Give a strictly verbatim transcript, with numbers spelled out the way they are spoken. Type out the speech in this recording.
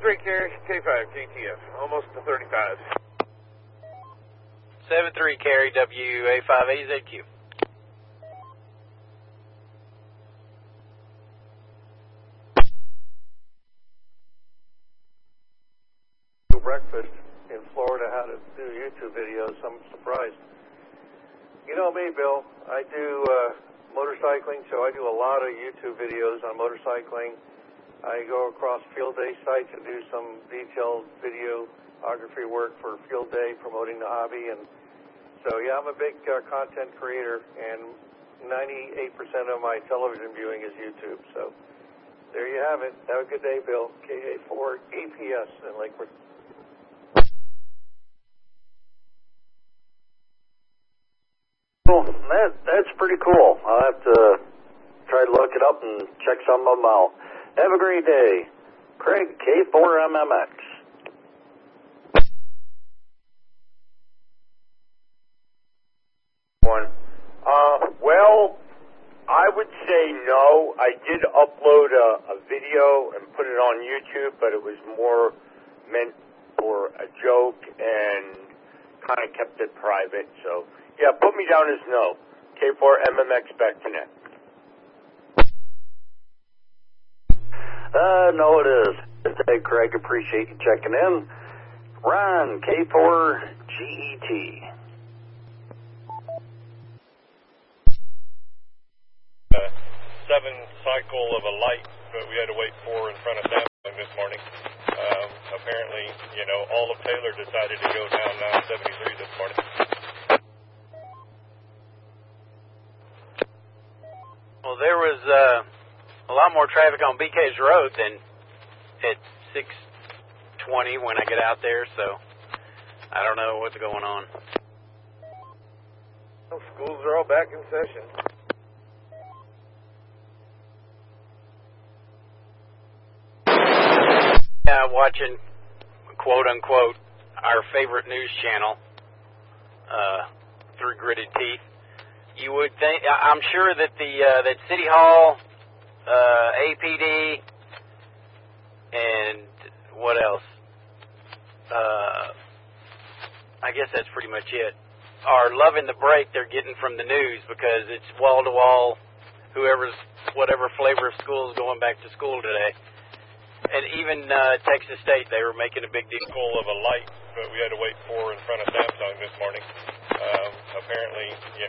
three carry, K five, J T F, almost to thirty-five. seven three carry, W A five A Z Q. Breakfast in Florida how to do YouTube videos. I'm surprised. You know me, Bill. I do uh, motorcycling, so I do a lot of YouTube videos on motorcycling. I go across field day sites and do some detailed videography work for field day, promoting the hobby. And so, yeah, I'm a big uh, content creator, and ninety-eight percent of my television viewing is YouTube. So there you have it. Have a good day, Bill. K A four E P S in Lakewood. That, that's pretty cool. I'll have to try to look it up and check some of them out. Have a great day. Craig, K four M M X. One. Uh, well, I would say no. I did upload a, a video and put it on YouTube, but it was more meant for a joke and kind of kept it private. So, yeah, put me down as no. K four M M X back to net. Uh, no, it is. Hey, Craig, appreciate you checking in. Ron, K four G E T. Uh, seven cycle of a light that we had to wait for in front of Samsung this morning. Um, apparently, you know, all of Taylor decided to go down nine seventy-three this morning. Well, there was uh, a lot more traffic on B K's Road than at six twenty when I get out there, so I don't know what's going on. Well, schools are all back in session. Yeah, watching, quote unquote, our favorite news channel uh, through gritted teeth. You would think, I'm sure that the uh, that City Hall, uh, A P D, and what else? Uh, I guess that's pretty much it. Are loving the break they're getting from the news because it's wall to wall. Whoever's whatever flavor of school is going back to school today, and even uh, Texas State, they were making a big deal Of a light that we had to wait for in front of Samsung this morning. Um, apparently, you know.